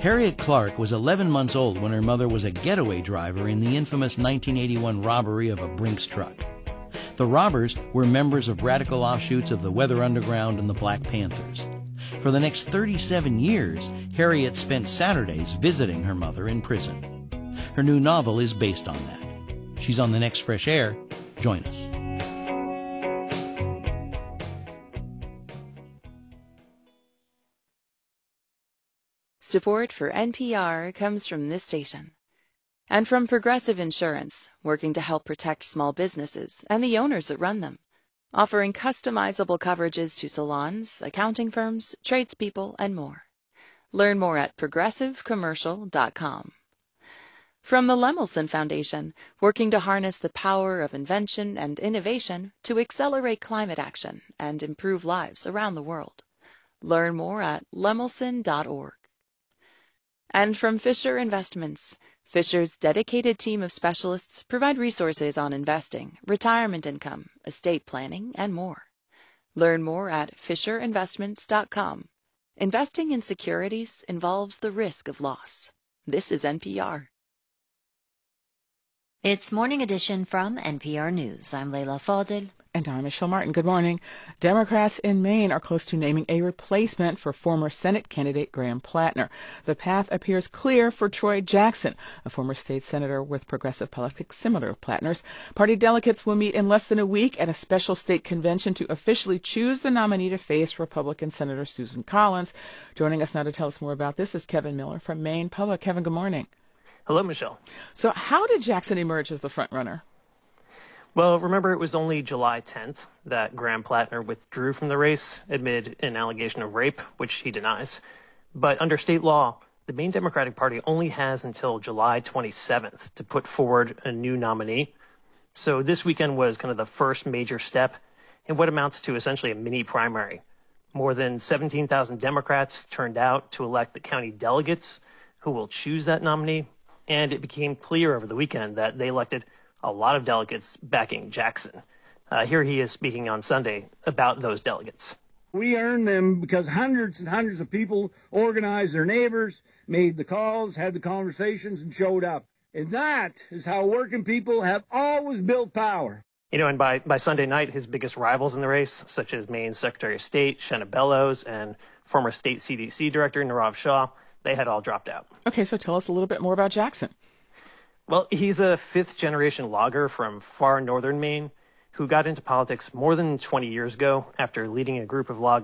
Harriet Clark was 11 months old when her mother was a getaway driver in the infamous 1981 robbery of a Brinks truck. The robbers were members of radical offshoots of the Weather Underground and the Black Panthers. For the next 37 years, Harriet spent Saturdays visiting her mother in prison. Her new novel is based on that. She's on the next Fresh Air. Join us. Support for NPR comes from this station and from Progressive Insurance, working to help protect small businesses and the owners that run them, offering customizable coverages to salons, accounting firms, tradespeople, and more. Learn more at progressivecommercial.com. From the Lemelson Foundation, working to harness the power of invention and innovation to accelerate climate action and improve lives around the world. Learn more at lemelson.org. And from Fisher Investments, Fisher's dedicated team of specialists provide resources on investing, retirement income, estate planning, and more. Learn more at fisherinvestments.com. Investing in securities involves the risk of loss. This is NPR. It's Morning Edition from NPR News. I'm Leila Fadel. And I'm Michelle Martin. Good morning. Democrats in Maine are close to naming a replacement for former Senate candidate Graham Plattner. The path appears clear for Troy Jackson, a former state senator with progressive politics similar to Plattner's. Party delegates will meet in less than a week at a special state convention to officially choose the nominee to face Republican Senator Susan Collins. Joining us now to tell us more about this is Kevin Miller from Maine Public. Kevin, good morning. Hello, Michelle. So how did Jackson emerge as the front runner? Well, remember, it was only July 10th that Graham Plattner withdrew from the race amid an allegation of rape, which he denies. But under state law, the Maine Democratic Party only has until July 27th to put forward a new nominee. So this weekend was kind of the first major step in what amounts to essentially a mini primary. More than 17,000 Democrats turned out to elect the county delegates who will choose that nominee. And it became clear over the weekend that they elected a lot of delegates backing Jackson. Here he is speaking on Sunday about those delegates. We earned them because hundreds and hundreds of people organized their neighbors, made the calls, had the conversations, and showed up. And that is how working people have always built power. You know, and by Sunday night, his biggest rivals in the race, such as Maine's Secretary of State, Shenna Bellows, and former state CDC Director Nirav Shah, they had all dropped out. Okay, so tell us a little bit more about Jackson. Well, he's a fifth-generation logger from far northern Maine who got into politics more than 20 years ago after leading a group of loggers